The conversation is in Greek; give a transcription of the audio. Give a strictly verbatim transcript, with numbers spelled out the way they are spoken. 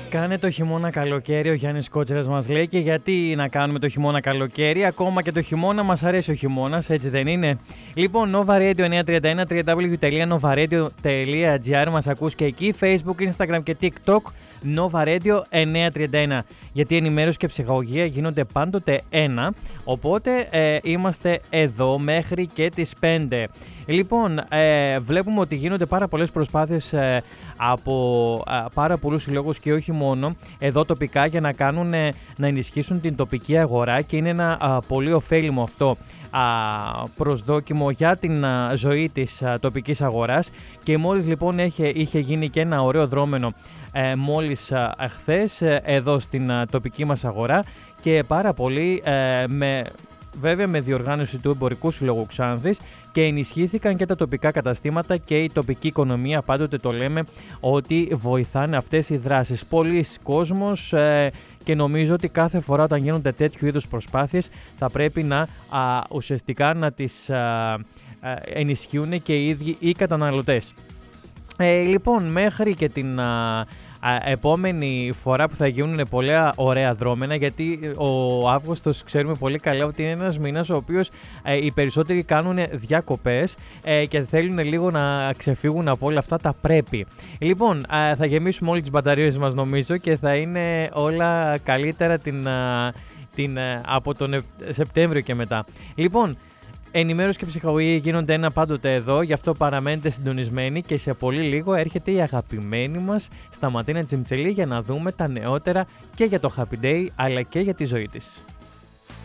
Κάνε το χειμώνα καλοκαίρι, ο Γιάννης Κότσερας μας λέει, και γιατί να κάνουμε το χειμώνα καλοκαίρι, ακόμα και το χειμώνα μας αρέσει ο χειμώνας, έτσι δεν είναι? Λοιπόν, Nova Radio εννιακόσια τριάντα ένα, double-u double-u double-u τελεία nova radio τελεία gr, μας ακούς και εκεί, Facebook, Instagram και TikTok, Nova Radio εννιακόσια τριάντα ένα. Γιατί η ενημέρωση και ψυχαγωγία γίνονται πάντοτε ένα, οπότε ε, είμαστε εδώ μέχρι και τις πέντε. Λοιπόν, ε, βλέπουμε ότι γίνονται πάρα πολλές προσπάθειες ε, από ε, πάρα πολλούς συλλόγους και όχι μόνο εδώ τοπικά για να, κάνουν, ε, να ενισχύσουν την τοπική αγορά, και είναι ένα ε, πολύ ωφέλιμο αυτό ε, προσδόκιμο για την ε, ζωή της ε, τοπικής αγοράς, και μόλις λοιπόν είχε, είχε γίνει και ένα ωραίο δρόμενο ε, μόλις ε, χθες ε, εδώ στην ε, τοπική μας αγορά, και πάρα πολύ ε, με... βέβαια με διοργάνωση του Εμπορικού Συλλόγου Ξάνθης, και ενισχύθηκαν και τα τοπικά καταστήματα και η τοπική οικονομία. Πάντοτε το λέμε ότι βοηθάνε αυτές οι δράσεις. Πολλοί κόσμος ε, και νομίζω ότι κάθε φορά όταν γίνονται τέτοιου είδους προσπάθειες θα πρέπει να α, ουσιαστικά να τις α, α, ενισχύουν και οι ίδιοι οι καταναλωτές. Ε, λοιπόν, μέχρι και την... Α, επόμενη φορά που θα γίνουν πολλά ωραία δρόμενα, γιατί ο Αύγουστος ξέρουμε πολύ καλά ότι είναι ένας μήνας ο οποίος ε, οι περισσότεροι κάνουν διακοπές ε, και θέλουν λίγο να ξεφύγουν από όλα αυτά τα πρέπει. Λοιπόν, ε, θα γεμίσουμε όλες τις μπαταρίες μας νομίζω, και θα είναι όλα καλύτερα την, την, από τον Σεπτέμβριο και μετά. Λοιπόν, ενημέρωση και ψυχαγωγία γίνονται ένα πάντοτε εδώ, γι' αυτό παραμένετε συντονισμένοι, και σε πολύ λίγο έρχεται η αγαπημένη μας Σταματίνα Τζιμτσελή για να δούμε τα νεότερα και για το Happy Day αλλά και για τη ζωή της.